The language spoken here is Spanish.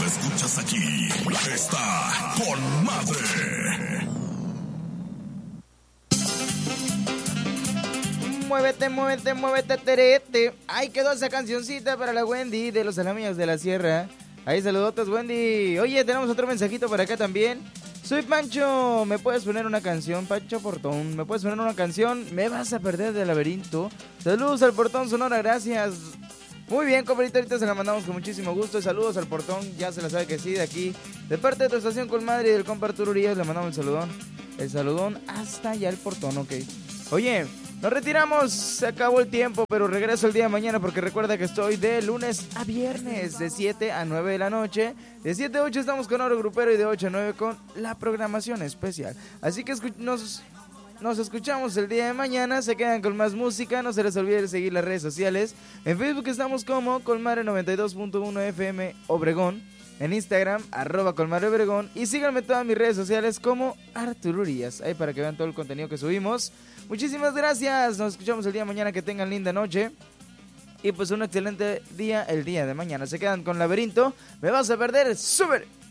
la escuchas aquí. Está con madre. Muévete, muévete, muévete, terete. Ahí quedó esa cancioncita para la Wendy de los Alamiños de la Sierra. Ahí saludotes, Wendy. Oye, tenemos otro mensajito por acá también. Soy Pancho, ¿me puedes poner una canción? Pancho Portón, ¿me puedes poner una canción? Me vas a perder del laberinto. Saludos al Portón Sonora, gracias. Muy bien, compadrito, ahorita se la mandamos con muchísimo gusto. Saludos al Portón, ya se la sabe que sí, de aquí. De parte de tu estación con madre y del compa Arturo Urias, le mandamos el saludón. El saludón hasta allá el Portón, ok. Oye, nos retiramos, se acabó el tiempo, pero regreso el día de mañana porque recuerda que estoy de lunes a viernes, de 7 a 9 de la noche. De 7 a 8 estamos con Oro Grupero y de 8 a 9 con la programación especial. Así que nos escuchamos el día de mañana, se quedan con más música, no se les olvide seguir las redes sociales. En Facebook estamos como Colmare 92.1 FM Obregón, en Instagram @Colmare Obregón y síganme en todas mis redes sociales como Arturo Urias, ahí para que vean todo el contenido que subimos. Muchísimas gracias, nos escuchamos el día de mañana, que tengan linda noche y pues un excelente día el día de mañana. Se quedan con Laberinto, me vas a perder, súper.